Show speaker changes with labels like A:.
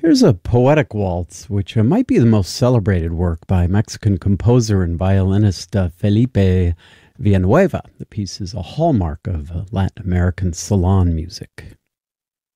A: Here's a poetic waltz, which might be the most celebrated work by Mexican composer and violinist Felipe Villanueva. The piece is a hallmark of Latin American salon music.